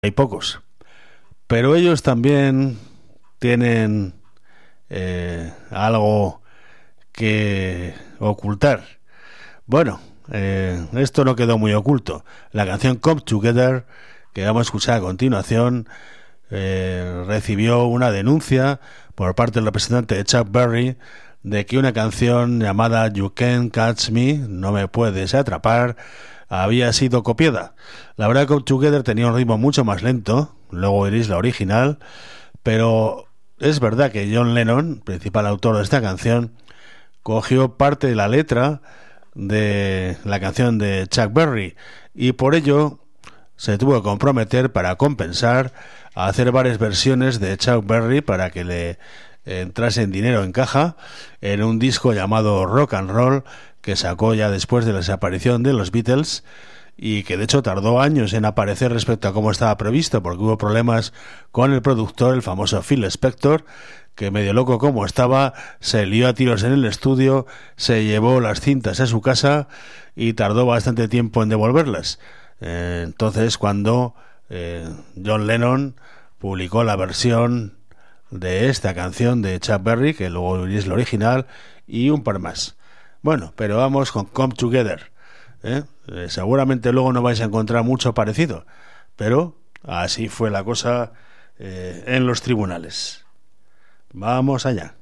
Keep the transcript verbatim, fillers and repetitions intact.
hay pocos. Pero ellos también tienen eh, algo que ocultar. Bueno, eh, esto no quedó muy oculto. La canción Come Together, que vamos a escuchar a continuación, eh, recibió una denuncia por parte del representante de Chuck Berry de que una canción llamada You Can't Catch Me, no me puedes atrapar, había sido copiada. La verdad, Come Together tenía un ritmo mucho más lento, luego oiréis la original, pero es verdad que John Lennon, principal autor de esta canción, cogió parte de la letra de la canción de Chuck Berry y por ello se tuvo que comprometer para compensar a hacer varias versiones de Chuck Berry para que le entrase en dinero en caja en un disco llamado Rock and Roll que sacó ya después de la desaparición de los Beatles y que de hecho tardó años en aparecer respecto a cómo estaba previsto porque hubo problemas con el productor, el famoso Phil Spector, que medio loco como estaba, se lió a tiros en el estudio, se llevó las cintas a su casa y tardó bastante tiempo en devolverlas. Eh, entonces cuando eh, John Lennon publicó la versión de esta canción de Chuck Berry, que luego es la original, y un par más. Bueno, pero vamos con Come Together. ¿eh? Eh, seguramente luego no vais a encontrar mucho parecido, pero así fue la cosa eh, en los tribunales. Vamos allá.